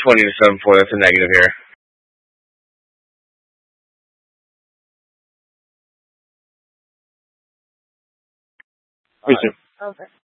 20 to 7-4. That's a negative here. Resume. Over.